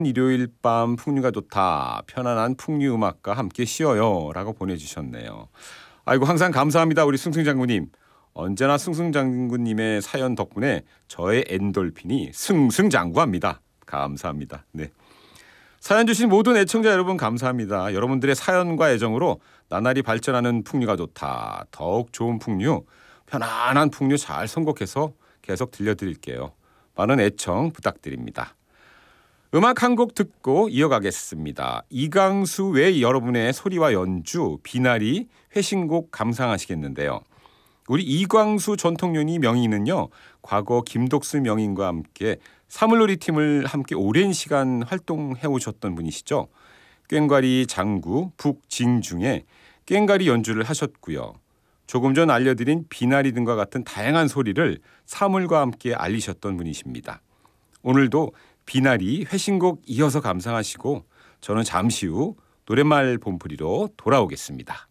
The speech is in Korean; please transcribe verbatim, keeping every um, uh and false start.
일요일 밤 풍류가 좋다. 편안한 풍류 음악과 함께 쉬어요. 라고 보내주셨네요. 아이고 항상 감사합니다. 우리 승승장군님. 언제나 승승장군님의 사연 덕분에 저의 엔돌핀이 승승장구합니다. 감사합니다. 네. 사연 주신 모든 애청자 여러분 감사합니다. 여러분들의 사연과 애정으로 나날이 발전하는 풍류가 좋다. 더욱 좋은 풍류, 편안한 풍류 잘 선곡해서 계속 들려드릴게요. 많은 애청 부탁드립니다. 음악 한 곡 듣고 이어가겠습니다. 이강수 외 여러분의 소리와 연주, 비나리, 회신곡 감상하시겠는데요. 우리 이광수 전통요리 명인은요. 과거 김독수 명인과 함께 사물놀이 팀을 함께 오랜 시간 활동해 오셨던 분이시죠. 꽹과리 장구, 북진중에 꽹과리 연주를 하셨고요. 조금 전 알려드린 비나리 등과 같은 다양한 소리를 사물과 함께 알리셨던 분이십니다. 오늘도 비나리 회신곡 이어서 감상하시고 저는 잠시 후 노랫말 본풀이로 돌아오겠습니다.